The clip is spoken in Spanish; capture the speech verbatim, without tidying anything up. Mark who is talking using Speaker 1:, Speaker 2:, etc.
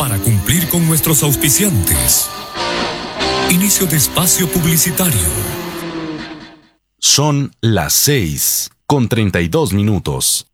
Speaker 1: para cumplir con nuestros auspiciantes. Inicio de espacio publicitario.
Speaker 2: Son las seis con treinta y dos minutos.